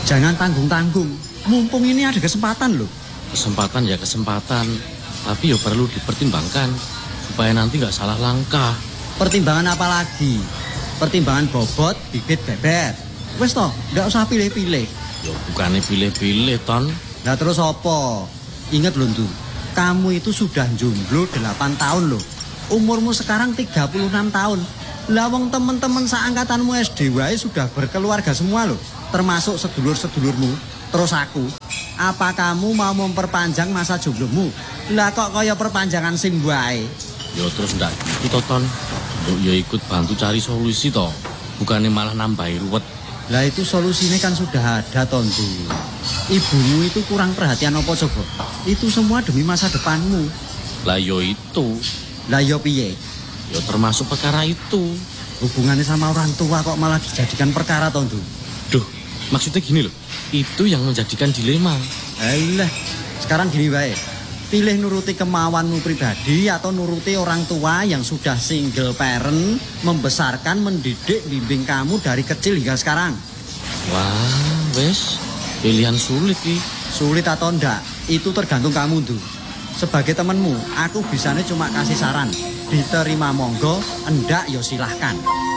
Jangan tanggung-tanggung. Mumpung ini ada kesempatan loh. Kesempatan ya kesempatan, tapi ya perlu dipertimbangkan supaya nanti nggak salah langkah. Pertimbangan apa lagi? Pertimbangan bobot, bibit, bebet. Wes toh, nggak usah pilih-pilih. Ya bukannya pilih-pilih, Ton. Nah terus apa? Ingat loh tuh, kamu itu sudah jomblo 8 tahun loh. Umurmu sekarang 36 tahun. Lah wong temen-temen seangkatanmu SD wae sudah berkeluarga semua loh. Termasuk sedulur-sedulurmu. Terus aku. Apa kamu mau memperpanjang masa jomblomu? Lah kok kaya perpanjangan SIM wae? Ya terus ndak gitu, Ton. Ya ikut bantu cari solusi toh. Bukannya malah nambahi ruwet. Lah itu solusinya kan sudah ada, Tondu. Ibumu itu kurang perhatian apa coba? Itu semua demi masa depanmu. Lah yo itu. Lah yo piye? Ya termasuk perkara itu. Hubungannya sama orang tua kok malah dijadikan perkara, Tondu. Duh, maksudnya gini loh. Itu yang menjadikan dilema. Alah, sekarang gini baik. Pilih nuruti kemauanmu pribadi atau nuruti orang tua yang sudah single parent, membesarkan, mendidik, bimbing kamu dari kecil hingga sekarang. Wah, wes, pilihan sulit nih. Sulit atau enggak, itu tergantung kamu tuh. Sebagai temenmu, aku bisanya cuma kasih saran. Diterima monggo, enggak ya silahkan.